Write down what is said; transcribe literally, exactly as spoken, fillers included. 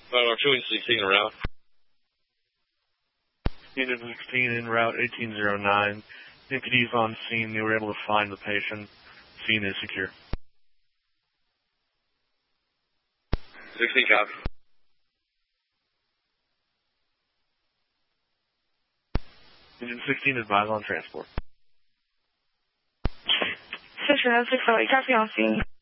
Uh, showing sixteen en route. Unit sixteen en route, eighteen oh nine. M P D's on scene. They were able to find the patient. Scene is secure. sixteen copy. Unit sixteen advise on transport. Fisher, that's six oh eight. Copy on scene.